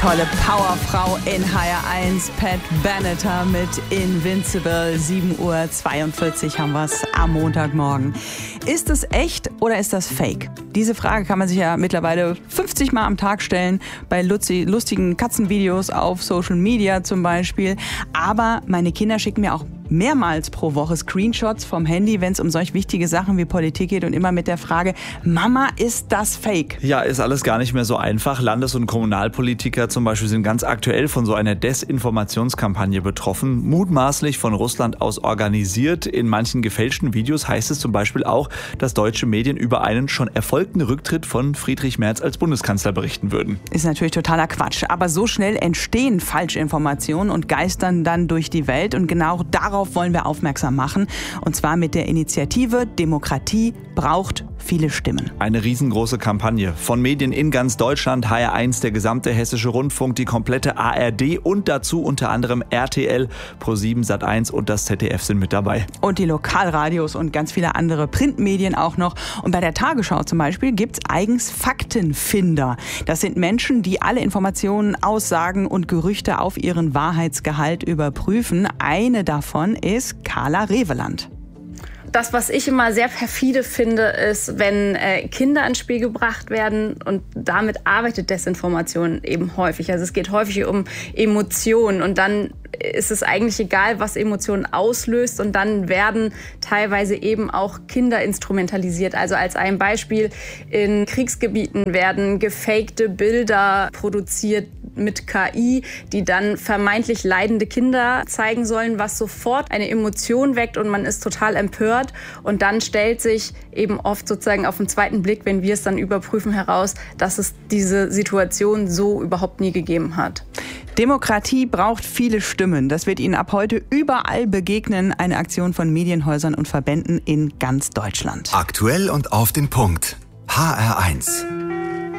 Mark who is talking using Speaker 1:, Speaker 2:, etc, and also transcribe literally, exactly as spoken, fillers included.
Speaker 1: tolle Powerfrau in H R eins, Pat Benatar mit Invincible. sieben Uhr zweiundvierzig haben wir es am Montagmorgen. Ist es echt oder ist das Fake? Diese Frage kann man sich ja mittlerweile fünfzig Mal am Tag stellen, bei lustigen Katzenvideos auf Social Media zum Beispiel. Aber meine Kinder schicken mir auch mehrmals pro Woche Screenshots vom Handy, wenn es um solch wichtige Sachen wie Politik geht und immer mit der Frage, Mama, ist das Fake?
Speaker 2: Ja, ist alles gar nicht mehr so einfach. Landes- und Kommunalpolitiker zum Beispiel sind ganz aktuell von so einer Desinformationskampagne betroffen, mutmaßlich von Russland aus organisiert. In manchen gefälschten Videos heißt es zum Beispiel auch, dass deutsche Medien über einen schon erfolgten Rücktritt von Friedrich Merz als Bundeskanzler berichten würden.
Speaker 1: Ist natürlich totaler Quatsch, aber so schnell entstehen Falschinformationen und geistern dann durch die Welt und genau darauf wollen wir aufmerksam machen. Und zwar mit der Initiative Demokratie braucht viele Stimmen.
Speaker 2: Eine riesengroße Kampagne von Medien in ganz Deutschland, H R eins, der gesamte Hessische Rundfunk, die komplette A R D und dazu unter anderem R T L, ProSieben, Sat eins und das Z D F sind mit dabei.
Speaker 1: Und die Lokalradios und ganz viele andere Printmedien auch noch. Und bei der Tagesschau zum Beispiel gibt es eigens Faktenfinder. Das sind Menschen, die alle Informationen, Aussagen und Gerüchte auf ihren Wahrheitsgehalt überprüfen. Eine davon ist Carla Reveland.
Speaker 3: Das, was ich immer sehr perfide finde, ist, wenn äh, Kinder ins Spiel gebracht werden und damit arbeitet Desinformation eben häufig. Also es geht häufig um Emotionen und dann ist es eigentlich egal, was Emotionen auslöst und dann werden teilweise eben auch Kinder instrumentalisiert. Also als ein Beispiel, in Kriegsgebieten werden gefakte Bilder produziert mit K I, die dann vermeintlich leidende Kinder zeigen sollen, was sofort eine Emotion weckt und man ist total empört. Und dann stellt sich eben oft sozusagen auf den zweiten Blick, wenn wir es dann überprüfen, heraus, dass es diese Situation so überhaupt nie gegeben hat.
Speaker 1: Demokratie braucht viele Stimmen. Das wird Ihnen ab heute überall begegnen. Eine Aktion von Medienhäusern und Verbänden in ganz Deutschland.
Speaker 4: Aktuell und auf den Punkt. H R eins.